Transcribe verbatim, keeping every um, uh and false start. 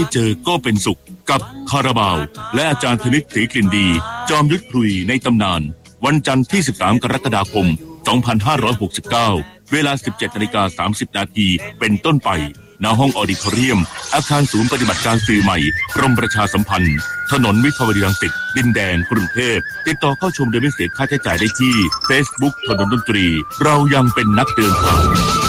เจอก็เป็นสุขกับคาราบาวและอาจารย์ธนิตศรีกลิ่นดีจอมยุทธคุยในตำนานวันจันทร์ที่สิบสามกรกฎาคมสองพันห้าร้อยหกสิบเก้าเวลา สิบเจ็ดนาฬิกาสามสิบนาทีเป็นต้นไปณห้องออดิทอเรียมอาคารศูนย์ปฏิบัติการสื่อใหม่กรมประชาสัมพันธ์ถนนวิภาวดีรังสิตดินแดงกรุงเทพติดต่อเข้าชมโดยไม่เสียค่าใช้จ่ายได้ที่ Facebook ถนนดนตรีเรายังเป็นนักเดินทาง